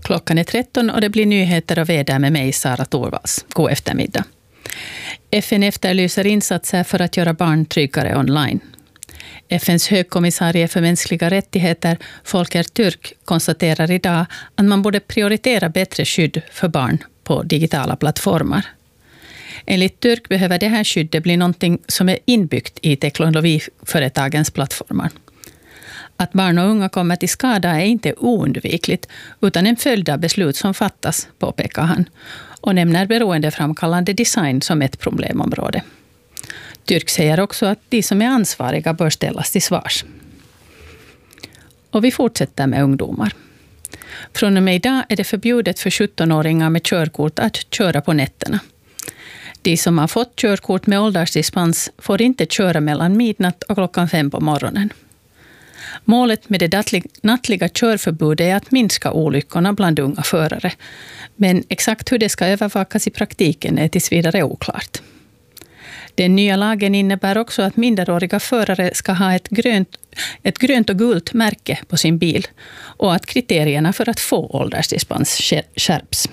Klockan är 13 och det blir nyheter och väder med mig, Sara Torvalds. God eftermiddag. FN efterlyser insatser för att göra barn tryggare online. FNs högkommissarie för mänskliga rättigheter, Volker Türk, konstaterar idag att man borde prioritera bättre skydd för barn på digitala plattformar. Enligt Türk behöver det här skyddet bli någonting som är inbyggt i teknologiföretagens plattformar. Att barn och unga kommer till skada är inte oundvikligt utan en följd av beslut som fattas, påpekar han, och nämner beroendeframkallande design som ett problemområde. Türk säger också att de som är ansvariga bör ställas till svars. Och vi fortsätter med ungdomar. Från och med idag är det förbjudet för 17-åringar med körkort att köra på nätterna. De som har fått körkort med åldersdispens får inte köra mellan midnatt och klockan 5 på morgonen. Målet med det nattliga körförbudet är att minska olyckorna bland unga förare. Men exakt hur det ska övervakas i praktiken är tills vidare oklart. Den nya lagen innebär också att minderåriga förare ska ha ett grönt och gult märke på sin bil och att kriterierna för att få åldersdispens skärps.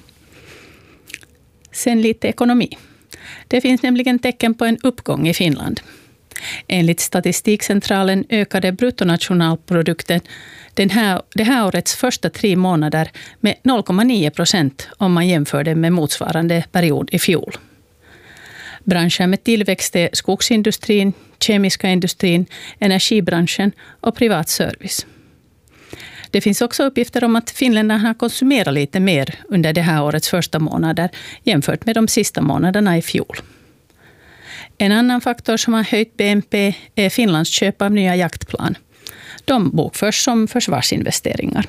Sen lite ekonomi. Det finns nämligen tecken på en uppgång i Finland. Enligt Statistikcentralen ökade bruttonationalprodukten det här årets första 3 månader med 0,9% om man jämför det med motsvarande period i fjol. Branscher med tillväxt är skogsindustrin, kemiska industrin, energibranschen och privat service. Det finns också uppgifter om att finländarna har konsumerat lite mer under det här årets första månader jämfört med de sista månaderna i fjol. En annan faktor som har höjt BNP är Finlands köp av nya jaktplan. De bokförs som försvarsinvesteringar.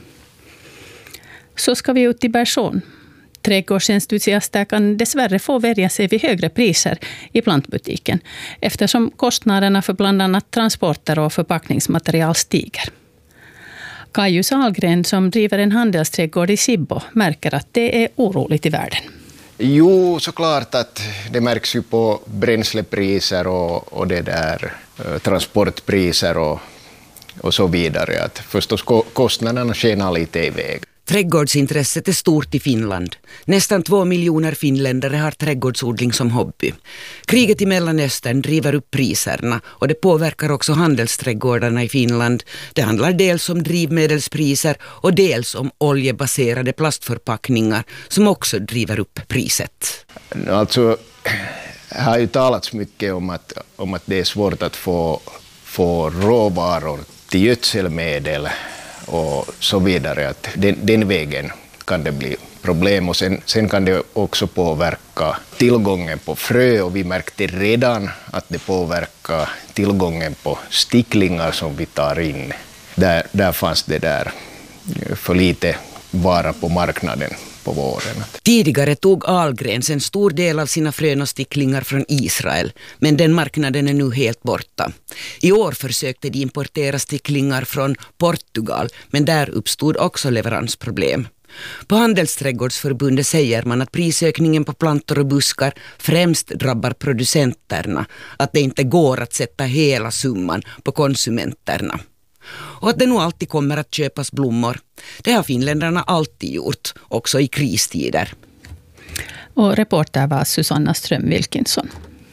Så ska vi ut i Bersån. Trädgårdsentusiaster kan dessvärre få värja sig vid högre priser i plantbutiken eftersom kostnaderna för bland annat transporter och förpackningsmaterial stiger. Kajus Ahlgren som driver en handelsträdgård i Sibbo märker att det är oroligt i världen. Jo, såklart att det märks ju på bränslepriser och det där transportpriser och så vidare. Att förstås kostnaderna skenar lite iväg. Trädgårdsintresset är stort i Finland. Nästan 2 miljoner finländare har trädgårdsodling som hobby. Kriget i Mellanöstern driver upp priserna och det påverkar också handelsträdgårdarna i Finland. Det handlar dels om drivmedelspriser och dels om oljebaserade plastförpackningar som också driver upp priset. Alltså, det har ju talats mycket om att det är svårt att få råvaror till gödselmedel och så vidare, att den vägen kan det bli problem och sen kan det också påverka tillgången på frö och vi märkte redan att det påverkar tillgången på sticklingar som vi tar in. Där fanns det där för lite vara på marknaden på våren. Tidigare tog Ahlgrens en stor del av sina frön och sticklingar från Israel, men den marknaden är nu helt borta. I år försökte de importera sticklingar från Portugal, men där uppstod också leveransproblem. På Handelsträdgårdsförbundet säger man att prisökningen på plantor och buskar främst drabbar producenterna, att det inte går att sätta hela summan på konsumenterna. Och att det nog alltid kommer att köpas blommor. Det har finländarna alltid gjort, också i kristider. Och reporter var Susanna Ström-Wilkinson.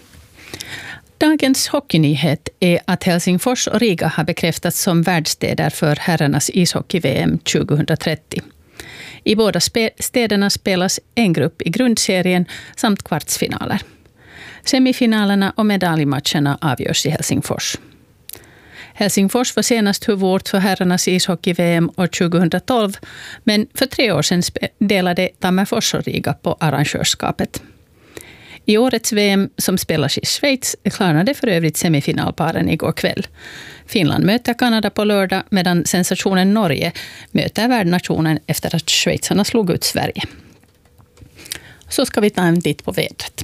Dagens hockeynyhet är att Helsingfors och Riga har bekräftats som värdstäder för herrarnas ishockey-VM 2030. I båda städerna spelas en grupp i grundserien samt kvartsfinaler. Semifinalerna och medaljmatcherna avgörs i Helsingfors. Helsingfors var senast huvudort för herrarnas ishockey-VM år 2012, men för 3 år sedan delade Tammerfors och Riga på arrangörskapet. I årets VM som spelas i Schweiz klarade för övrigt semifinalparen igår kväll. Finland möter Kanada på lördag medan sensationen Norge möter värdnationen efter att schweizarna slog ut Sverige. Så ska vi ta en titt på vädret.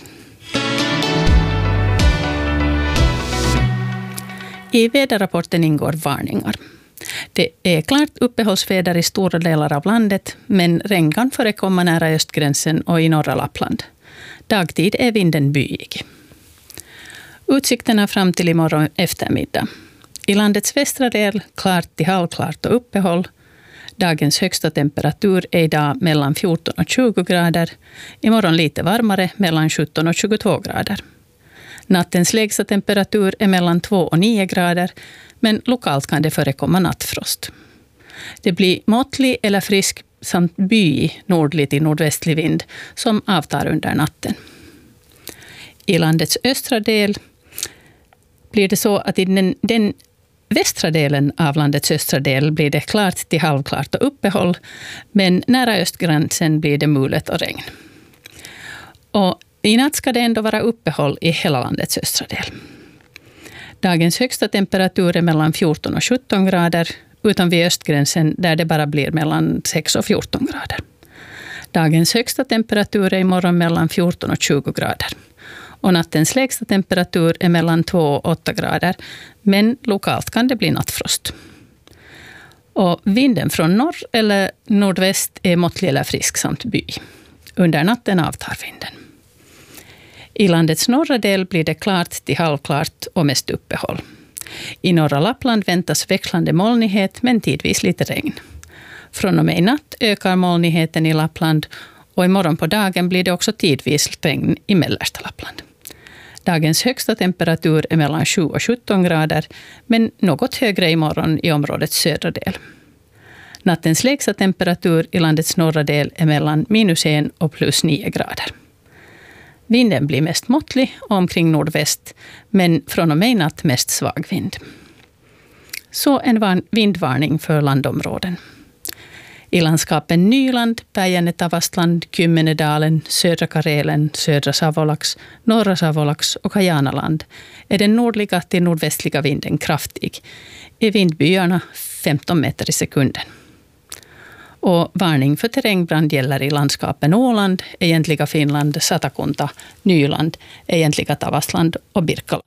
I väderrapporten ingår varningar. Det är klart uppehållsväder i stora delar av landet, men regn kan förekomma nära östgränsen och i norra Lappland. Dagtid är vinden byig. Utsikterna fram till imorgon eftermiddag. I landets västra del klart till halvklart och uppehåll. Dagens högsta temperatur är idag mellan 14 och 20 grader. Imorgon lite varmare, mellan 17 och 22 grader. Nattens lägsta temperatur är mellan 2 och 9 grader, men lokalt kan det förekomma nattfrost. Det blir måttlig eller frisk samt byig nordlig till nordvästlig vind som avtar under natten. I landets östra del blir det så att i den västra delen av landets östra del blir det klart till halvklart och uppehåll, men nära östgränsen blir det mulet och regn. Och i natt ska det ändå vara uppehåll i hela landets östra del. Dagens högsta temperatur är mellan 14 och 17 grader, utom vid östgränsen där det bara blir mellan 6 och 14 grader. Dagens högsta temperatur är imorgon mellan 14 och 20 grader. Och nattens lägsta temperatur är mellan 2 och 8 grader, men lokalt kan det bli nattfrost. Och vinden från norr eller nordväst är måttlig eller frisk samt byig. Under natten avtar vinden. I landets norra del blir det klart till halvklart och mest uppehåll. I norra Lappland väntas växlande molnighet men tidvis lite regn. Från och med i natt ökar molnigheten i Lappland och imorgon på dagen blir det också tidvis regn i mellersta Lappland. Dagens högsta temperatur är mellan 7 och 17 grader, men något högre imorgon i områdets södra del. Nattens lägsta temperatur i landets norra del är mellan -1 och +9 grader. Vinden blir mest måttlig omkring nordväst, men från och med i natt mest svag vind. Så en vindvarning för landområden. I landskapen Nyland, Päijänne-Tavastland, Kymmenedalen, södra Karelen, södra Savolax, norra Savolax och Kajanaland är den nordliga till nordvästliga vinden kraftig. I vindbyarna 15 meter i sekunden. Och varning för terrängbrand gäller i landskapen Åland, egentliga Finland, Satakunta, Nyland, egentliga Tavastland och Birkaland.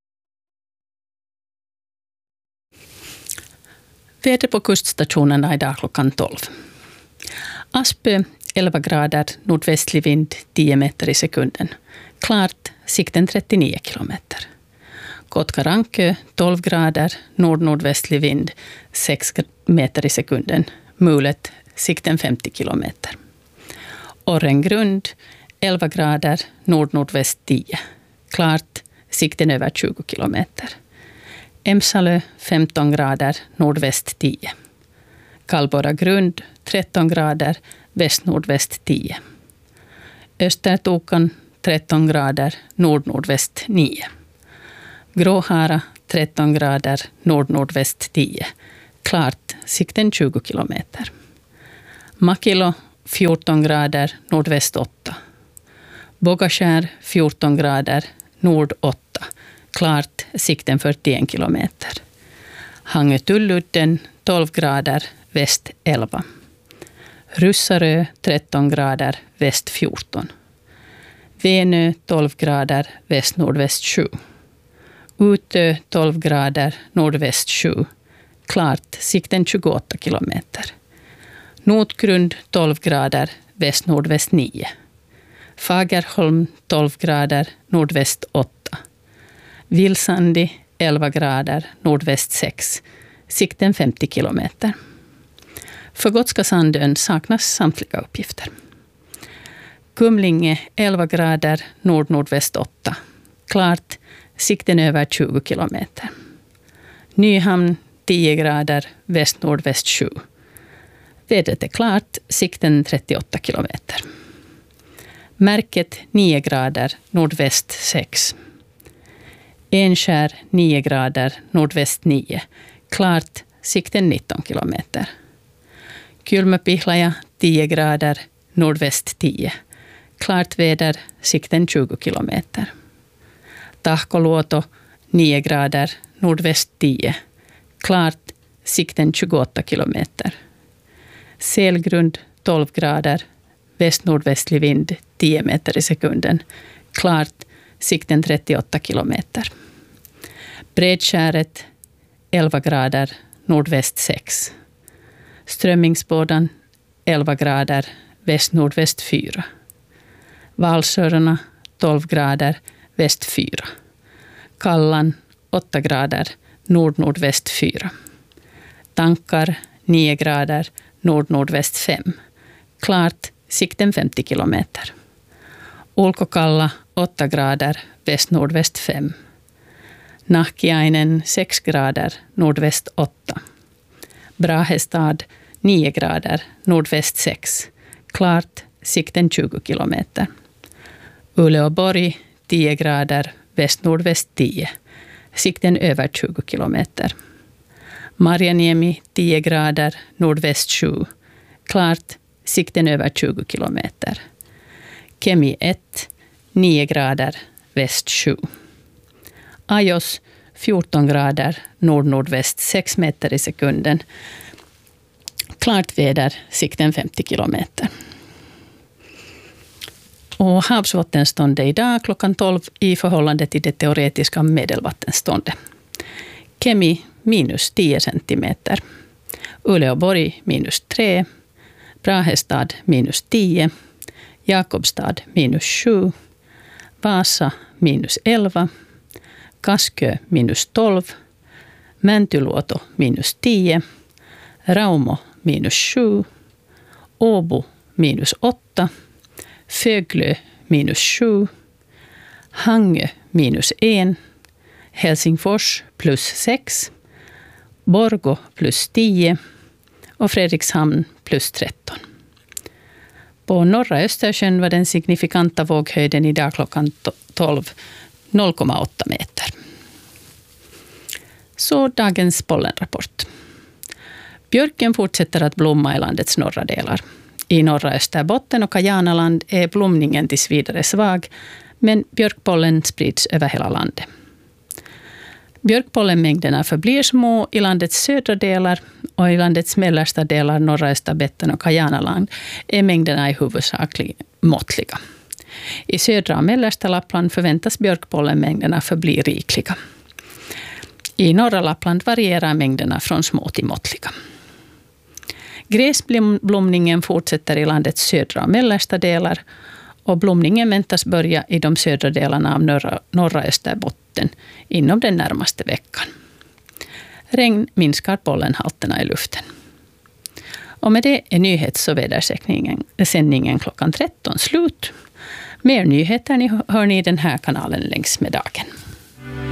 Väder på kuststationerna idag klockan 12. Aspö 11 grader, nordvästlig vind 10 meter i sekunden. Klart, sikten 39 kilometer. Kotkarankö 12 grader, nordnordvästlig vind 6 meter i sekunden. Mulet, sikten 50 kilometer. Orrengrund 11 grader, nordnordväst 10. Klart, sikten över 20 kilometer. Emsalö 15 grader, nordväst 10. Kallborra grund 13 grader, väst-nordväst 10. Östertokan 13 grader, nordnordväst 9. Gråhara 13 grader, nordnordväst 10. Klart, sikten 20 kilometer. Makilo 14 grader, nordväst 8. Bogaskär 14 grader, nord 8. Klart, sikten 41 kilometer. Hangö-Tulludden 12 grader, väst 11. Russarö 13 grader, väst 14. Venö 12 grader, väst-nordväst 7. Utö 12 grader, nordväst 7. Klart, sikten 28 kilometer. Notgrund 12 grader, väst-nordväst 9. Fagerholm 12 grader, nordväst 8. Vilsandi 11 grader, nordväst 6. Sikten 50 kilometer. För Gotska Sandön saknas samtliga uppgifter. Kumlinge 11 grader, nordnordväst 8. Klart, sikten över 20 kilometer. Nyhamn 10 grader, väst-nordväst 7. Vädret är klart, sikten 38 kilometer. Märket 9 grader, nordväst 6. Enskär 9 grader, nordväst 9. Klart, sikten 19 kilometer. Kylmäpihlaja 10 grader, nordväst 10. Klart väder, sikten 20 kilometer. Tahkoluoto 9 grader, nordväst 10. Klart, sikten 28 kilometer. Selgrund 12 grader, väst-nordvästlig vind 10 meter i sekunden. Klart, sikten 38 kilometer. Bredskäret 11 grader, nordväst 6. Strömmingsbådan 11 grader, väst-nordväst 4. Valsörarna 12 grader, väst 4. Kallan 8 grader, nord-nordväst 4. Tankar 9 grader, nord-nordväst 5. Klart, sikten 50 kilometer. Ulkokalla 8 grader, väst-nordväst 5. Nahkiainen 6 grader, nordväst 8. Brahestad 9 grader, nordväst 6. Klart, sikten 20 kilometer. Uleåborg 10 grader, väst-nordväst 10. Sikten över 20 kilometer. Marjaniemi 10 grader, nordväst 7. Klart, sikten över 20 kilometer. Kemi 1, 9 grader, väst 7. Ajos 14 grader, nord-nordväst 6 meter i sekunden. Klart väder, sikten 50 kilometer. Och havsvattenståndet idag klockan 12 i förhållande till det teoretiska medelvattenståndet. Kemi minus 10 centimeter. Uleåborg minus 3. Brahestad minus 10. Jakobstad minus 7. Vasa minus 11. Kaskö minus 12. Mäntyluoto minus 10. Raumo minus 7. Åbo minus 8. Föglö minus 7. Hangö minus 1. Helsingfors plus 6. Borgå plus 10. Och Fredrikshamn plus 13. På norra Östersjön var den signifikanta våghöjden idag klockan 12 0,8 meter. Så dagens pollenrapport. Björken fortsätter att blomma i landets norra delar. I norra Österbotten och Kajanaland är blomningen tills vidare svag, men björkpollen sprids över hela landet. Björkpollenmängderna förblir små i landets södra delar och i landets mellersta delar, norra Österbotten och Kajanaland, är mängderna i huvudsak måttliga. I södra och mellersta Lappland förväntas björkpollenmängderna förbli rikliga. I norra Lappland varierar mängderna från små till måttliga. Gräsblomningen fortsätter i landets södra och mellersta delar och blomningen väntas börja i de södra delarna av norra Österbotten inom den närmaste veckan. Regn minskar pollenhalterna i luften. Och med det är nyhets- och vädersändningen klockan 13 slut. Mer nyheter hör ni i den här kanalen längs med dagen.